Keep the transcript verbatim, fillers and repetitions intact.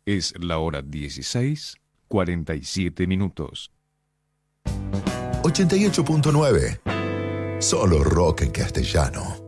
Es la hora dieciséis, cuarenta y siete minutos. ochenta y ocho punto nueve. Solo rock en castellano.